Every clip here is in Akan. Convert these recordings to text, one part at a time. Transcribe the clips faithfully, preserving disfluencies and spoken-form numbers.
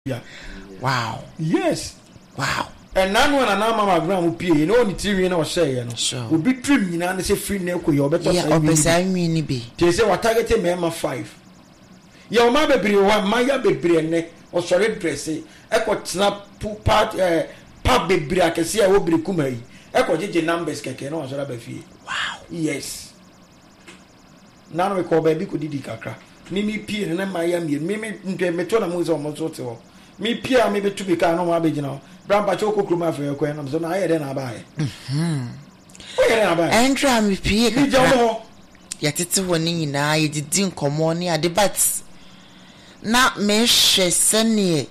Yeah. Wow. Yes. Wow. And now when an arm ground pay, you know, the T V no say, you know, sure. Will be trim, you know, and say free neck, you better say, I mean, be. They say, what targeted member five. Your mother be one, Maya be brain, or sorry, dressy. Echo snap, part, eh, pub be break, I see I will be kumai. Echo J numbers, can no, so be. Wow. Yes. Now we call baby could did kakra. Mimi P and then Miami, Mimi, Metona Mus almost so. Me Pia maybe to be kind of original. Brown Pachoco Kruma for your queen, I'm so higher than I buy. Hm. And try me Pia. Yet it's one in I didn't come on near the bats. Not me, she send ye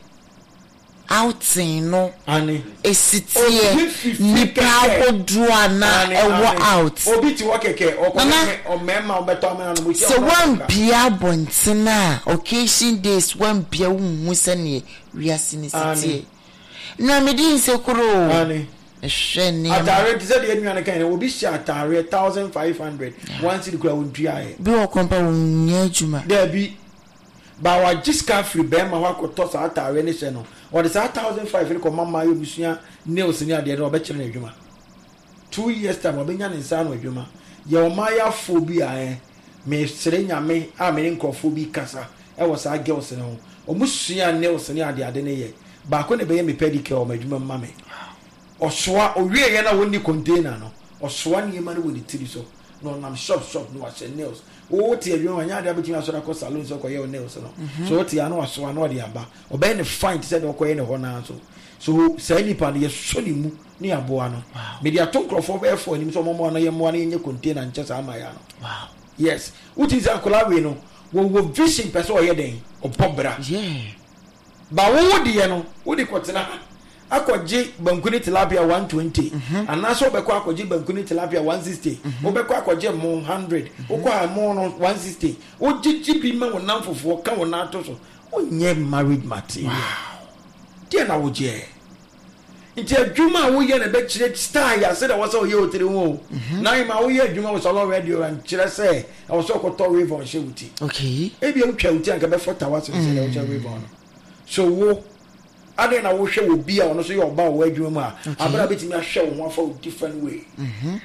outing no, Annie. A city, Nipa Druana, and out. Or be to work a or mamma better. So one Pia Bontina, occasion days, one Pia Musani, we are seeing city. No, me didn't say Kuro, Annie. A shiny. I direct said the enemy can will be shot a thousand five hundred. Once it grow dry. Be all compound near Juma. There be. But I just can't free Bema who could toss out our any channel. Or the thousand five hundred Mamma Musia Nils near the other bachelor Juma. Two years time of being in San with Juma. Your Maya phobia, may Serena may, I mean, phobia casa. I was I girls and all. Or Musia Nils near the Adene. But I couldn't be me pedicure or my Juma mammy. Or swa or really when you container no. Or swan your money with the T V so. No, I'm shop shop no I said nails. Oh, dear, you know, I had between us across saloons or your nails. So, what I know, so I know the aba. Or Ben find said, okay, no one answer. So, say any party is showing near Buano. Maybe I talk of over for him some more money in your container and just Amayano. Wow. Yes. What is our collaborator? We will visit Peso Yeding or Pobra. Yeah. But what do you know? What do you want to Akwaji bankuni tilapia one twenty and na so bekwa akwaji bankuni tilapia one sixty wo bekwa akwaji mo one hundred wo kwa mo no one sixty wo jiji bi ma wonam fofo ka wona to so onye married material dia na wo je nti adwuma wo ye na be kire star ya se da wo so ye otiri wo na ma wo ye adwuma wo solo radio and kire se e wo so ko to wave on shewuti okay e bi e twa wuti anka be forty hours se da wo wave on so wo ade na wo hwe wo bia ono so ye oba wo adwuma mu a abra betimi ahwe wo ho for different way mhm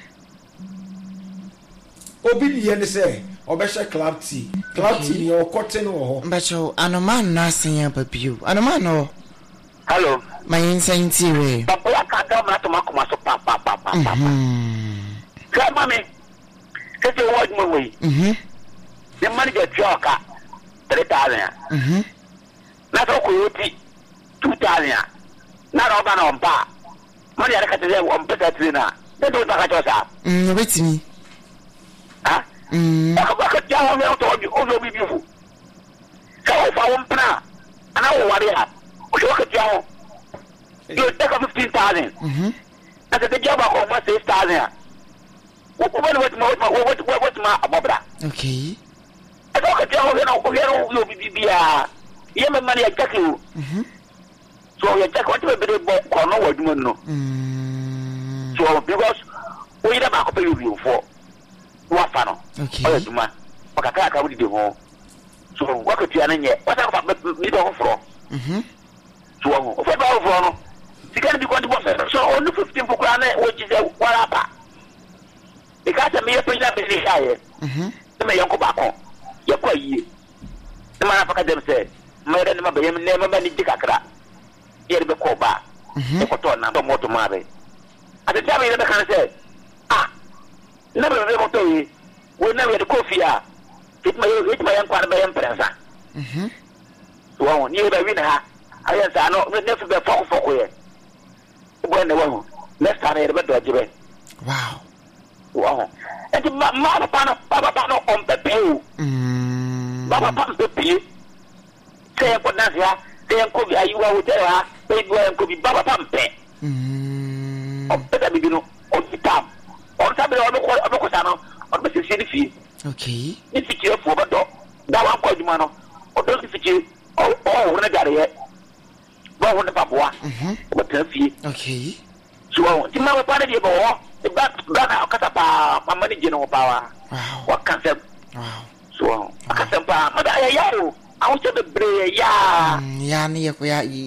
obi ni ye ne say obehwe club tea club tea ni o cotton wo ho mbacho anoma na asen babio anoma no hello my insane tea we papa ya ka da ma to makoma so pa pa pa pa mhm ka mami kete wo adwuma we mhm the manager joka three thousand mhm na so ko yoti two thousand na roba na ompa money ya ka tele ompa tatrina de do ta ka chosa mm betimi ah mm ka ka jawo me to o lo bi bifu ka o fa ompna ana o wari ha o so ka jawo you take fifteen thousand mhm na te jawo ba ko ma six thousand wo ko ba what ma what what what ma abobra okay e ko ka jawo no ko yero yo bi bia ye me money ya jakiwo mhm so you check what we be ko no waduma no mm so because we da ba ko pay you for wa fa no okay o waduma o ka ka ka wudi de ho so wa ko tia na nye wa ta ko mi do ho fro mhm so o fa ba ho fro no sika bi ko ndi bo so on fifteen for kra na o ji se wara pa e ka ta me ye pe na be ni haye mhm me yanko ba ko ye ko yi e ma na fa ka dem se me re na ba ye ne ma ba ni dikakra yere be ko ba e ko to na ba moto mare ade jabe yere be kan se ah na be be moto yi wo na we de kofia fit ma yo fit ma yan kwar be yan prensa mhm wo ni be wi na ha ayen sa no ne fi be foko foko ye bo ne wo next time yere be do jibe wow wow e ti ma ma pa no pa pa no on pepe o mm ba pa pa pepe se ko na ya se ko bi ayuwa wo tera pe go en ko bi baba pampe mm o peta bi no o titam o tabe o ko o ko sano o be se fi okay ni fikire fo ba do da wa ko djuma no o do fikire o o wo na gare ye ba wo na papoa mhm o ta fi okay so ti ma pa na bi bo e ba ba na ka ta pa ma ni je no pa wa wow wa kan se wow so aka se pa ma da ya yawo I want to be brave, yeah. Yeah, near